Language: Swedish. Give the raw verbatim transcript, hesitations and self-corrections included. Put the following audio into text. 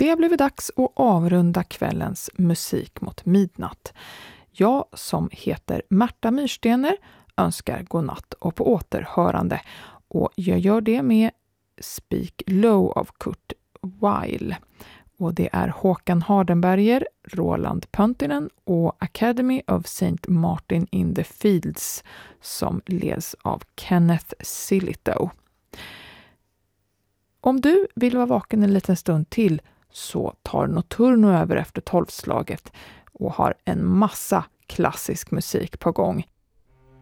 Det har blivit dags att avrunda kvällens musik mot midnatt. Jag som heter Märta Myrstener önskar godnatt och på återhörande. Och jag gör det med Speak Low av Kurt Weill. Och det är Håkan Hardenberger, Roland Pöntinen och Academy of Saint Martin in the Fields som leds av Kenneth Sillitoe. Om du vill vara vaken en liten stund till så tar Notturno över efter tolvslaget och har en massa klassisk musik på gång